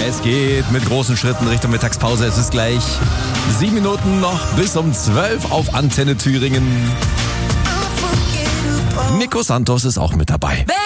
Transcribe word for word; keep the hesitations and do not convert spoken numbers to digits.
Es geht mit großen Schritten Richtung Mittagspause. Es ist gleich sieben Minuten noch bis um zwölf auf Antenne Thüringen. Nico Santos ist auch mit dabei.